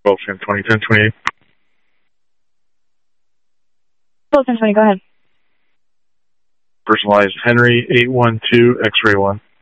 12, 10, 20, 10, 28. 12, 10, 20, go ahead. Personalized Henry 812, X-ray 1.